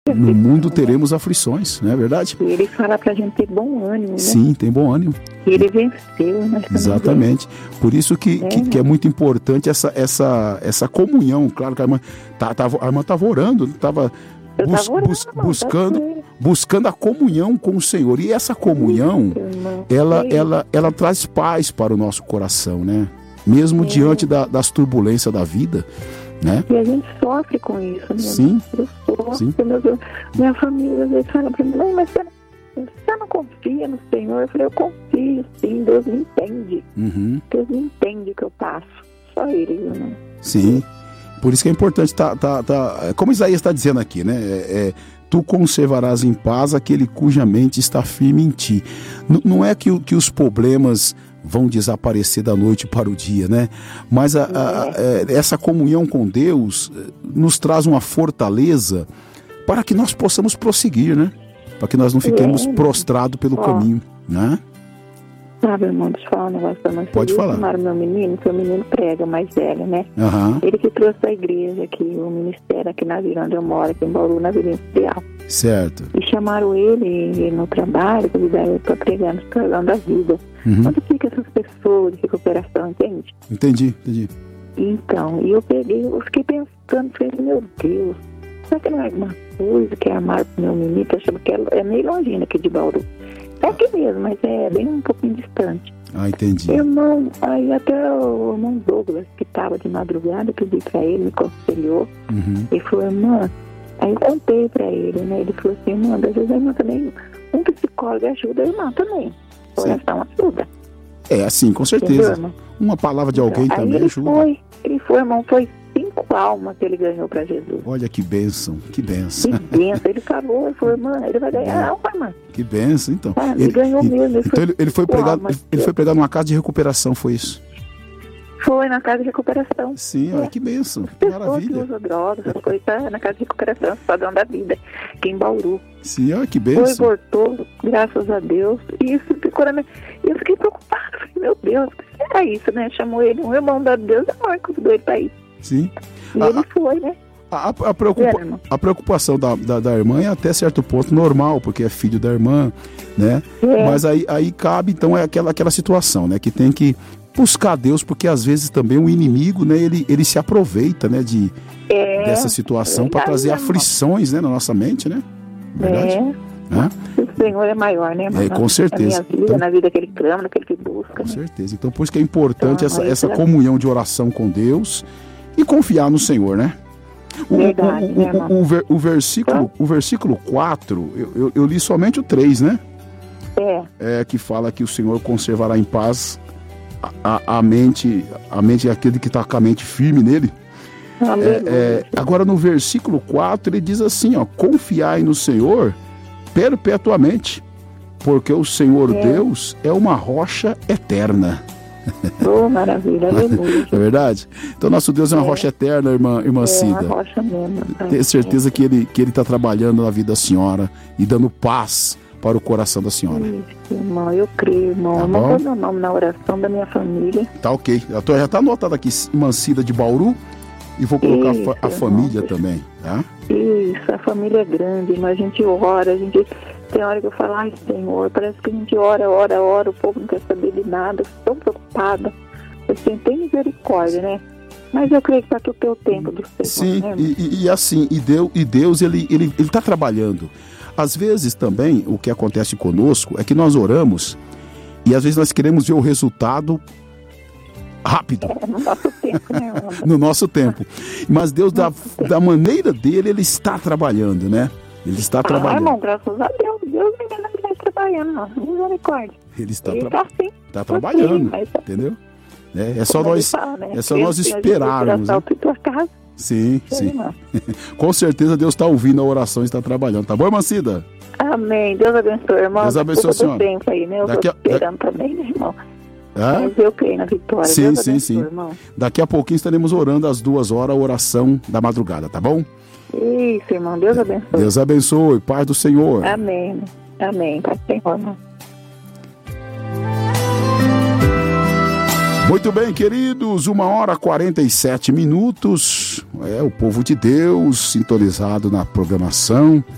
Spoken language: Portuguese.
No mundo teremos aflições, não é verdade? E ele fala pra gente ter bom ânimo, né? Sim, tem bom ânimo. E ele venceu, né? Exatamente. Por isso que é muito importante essa comunhão. Claro que a irmã estava orando, estava buscando a comunhão com o Senhor. E essa comunhão, ela traz paz para o nosso coração, né? Mesmo diante das turbulências da vida, né? E a gente sofre com isso, né? Sim. Eu sofro, minha família às vezes fala pra mim, mas você não confia no Senhor? Eu falei, eu confio sim, Deus me entende. Uhum. Deus me entende o que eu passo. Só Ele, né? Sim. Por isso que é importante, como Isaías está dizendo aqui, né? Tu conservarás em paz aquele cuja mente está firme em ti. Não é que os problemas vão desaparecer da noite para o dia, né? Mas essa comunhão com Deus nos traz uma fortaleza para que nós possamos prosseguir, né? Para que nós não fiquemos prostrados pelo caminho, né? Sabe, irmão, deixa eu falar um negócio pra nós. Pode falar. Chamaram meu menino, seu menino prega, mais velho, né? Uhum. Ele que trouxe a igreja aqui, o ministério aqui na vila onde eu moro, aqui em Bauru, na Vila Industrial. Certo. E chamaram ele no trabalho, convidaram ele para pregar no Escalão da Vida. Uhum. Onde fica essas pessoas de recuperação, entende? Entendi. Então, e eu fiquei pensando, falei, meu Deus, será que não é alguma coisa que armaram pro meu menino, que eu achava que é meio longinho aqui de Bauru. É aqui mesmo, mas é bem um pouquinho distante. Ah, entendi. Irmão, aí até o irmão Douglas, que estava de madrugada, eu pedi pra ele, me aconselhou. Uhum. Ele falou, irmã, aí eu contei pra ele, né? Ele falou assim, irmã, às vezes a irmã também, um psicólogo ajuda a irmã também. Oração ajuda. É, assim, com certeza. Entendeu, uma palavra de alguém também ajuda. Ele foi, irmão, foi 5 almas que ele ganhou pra Jesus. Olha que bênção, que bênção. Que bênção. Ele falou, ele falou, irmã, ele vai ganhar alma, irmã. Que bênção, então. Ele ganhou mesmo. Ele foi pregar numa casa de recuperação, foi isso? Foi na casa de recuperação. Sim, olha que bênção, que maravilha. Que usa drogas, foi na casa de recuperação, Padrão da Vida, aqui em Bauru. Sim, olha que bênção. Foi, voltou, graças a Deus. E isso ficou na minha... Eu fiquei preocupada, falei, meu Deus, o que será isso, né? Chamou ele, um irmão da Deus, e convidou ele pra ir. Sim. E ele foi, né? A preocupação da irmã é até certo ponto normal, porque é filho da irmã, né? Mas aí cabe, então, aquela situação, né? Que tem que buscar Deus, porque às vezes também o inimigo, né? Ele se aproveita, né? Dessa situação para trazer aflições, né? Na nossa mente, né? Verdade? O Senhor é maior, né? Com certeza. Na minha vida, na vida que Ele clama, naquele que busca. Com certeza. Então, por isso que é importante essa comunhão de oração com Deus e confiar no Senhor, né? Verdade, né, irmão? O versículo 4, eu li somente o 3, né? Que fala que o Senhor conservará em paz a mente daquele que está com a mente firme nele. Agora, no versículo 4, ele diz assim, ó, confiai no Senhor perpetuamente, porque o Senhor Deus é uma rocha eterna. Oh, maravilha, aleluia. É verdade? Então, nosso Deus é uma rocha eterna, irmã Cida. É uma rocha mesmo. Tenho certeza que ele está trabalhando na vida da senhora e dando paz para o coração da senhora. Isso, irmão, eu creio, irmão. Eu vou meu nome na oração da minha família. Tá ok. Já está anotado aqui, irmã Cida de Bauru, e vou colocar a família também, tá? Isso, a família é grande, mas a gente ora, tem hora que eu falo, ai Senhor, parece que a gente ora, o povo não quer saber de nada, eu estou tão preocupada. Assim, tem misericórdia, né? Mas eu creio que está aqui o teu tempo do Senhor. Sim, né? e assim, Deus, ele está trabalhando. Às vezes também, o que acontece conosco é que nós oramos e às vezes nós queremos ver o resultado rápido. No nosso tempo, né? No nosso tempo. Mas Deus, da maneira dele, ele está trabalhando, né? Ele está trabalhando. Irmão, graças a Deus, Deus ainda não está trabalhando, não. Misericórdia. Ele está trabalhando, entendeu? É só nós esperarmos. Né? Sim. Com certeza Deus está ouvindo a oração e está trabalhando. Tá bom, irmã Cida? Amém. Deus abençoe, irmão. Deus abençoe a senhora. Tempo aí, né? Eu estou esperando também, né, irmão? Mas eu creio na vitória. Sim. Irmão. Daqui a pouquinho estaremos orando às 2h a oração da madrugada, tá bom? Isso, irmão. Deus abençoe. Deus abençoe. Paz do Senhor. Amém. Paz do Senhor, irmão. Muito bem, queridos, 1h47. O povo de Deus sintonizado na programação